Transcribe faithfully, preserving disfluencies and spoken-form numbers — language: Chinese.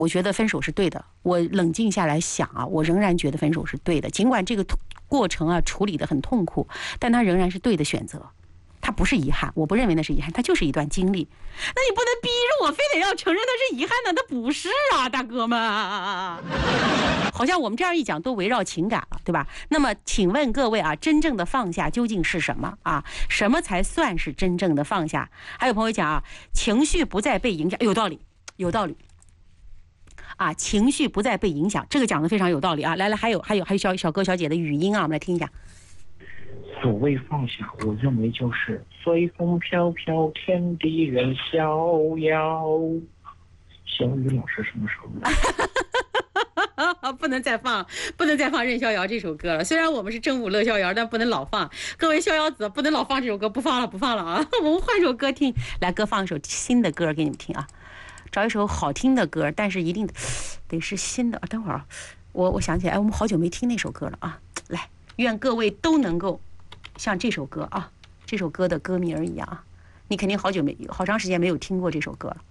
我觉得分手是对的。我冷静下来想啊，我仍然觉得分手是对的。尽管这个过程啊处理得很痛苦，但它仍然是对的选择。它不是遗憾，我不认为那是遗憾，它就是一段经历。那你不能逼着我非得要承认它是遗憾呢？它不是啊，大哥们。好像我们这样一讲都围绕情感了，对吧？那么请问各位啊，真正的放下究竟是什么啊？什么才算是真正的放下？还有朋友讲啊，情绪不再被影响，有道理，有道理。啊，情绪不再被影响，这个讲的非常有道理啊！来来，还有还有还有小小哥小姐的语音啊，我们来听一下。 所谓放下，我认为就是随风飘飘，天地任逍遥。小雨老师什么时候？不能再放，不能再放《任逍遥》这首歌了。虽然我们是正午乐逍遥，但不能老放。各位逍遥子，不能老放这首歌，不放了，不放了啊！我们换首歌听。来，哥放一首新的歌给你们听啊。找一首好听的歌，但是一定得是新的。等会儿，我我想起来，我们好久没听那首歌了啊！来，愿各位都能够像这首歌啊，这首歌的歌名一样啊，你肯定好久没好长时间没有听过这首歌了。